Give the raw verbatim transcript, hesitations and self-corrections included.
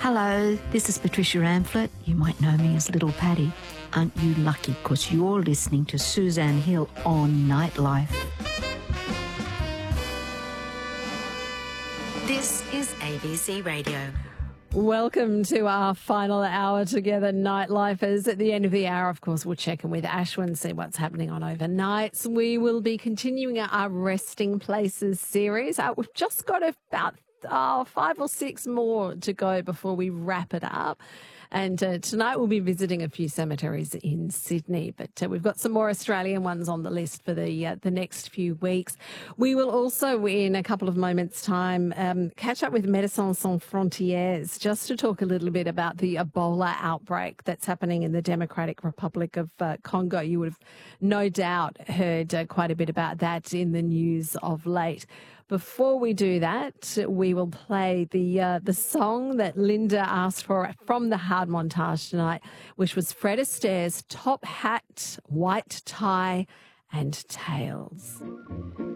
Hello, this is Patricia Amphlett. You might know me as Little Patty. Aren't you lucky because you're listening to Suzanne Hill on Nightlife. This is A B C Radio. Welcome to our final hour together, Nightlifers. At the end of the hour, of course, we'll check in with Ashwin, see what's happening on overnights. We will be continuing our Resting Places series. Uh, we've just got about oh, five or six more to go before we wrap it up. And uh, tonight we'll be visiting a few cemeteries in Sydney, but uh, we've got some more Australian ones on the list for the uh, the next few weeks. We will also, in a couple of moments' time, um, catch up with Médecins Sans Frontières just to talk a little bit about the Ebola outbreak that's happening in the Democratic Republic of uh, Congo. You would have no doubt heard uh, quite a bit about that in the news of late. Before we do that, we will play the uh, the song that Linda asked for from the Hard Montage tonight, which was Fred Astaire's Top Hat, White Tie and Tails.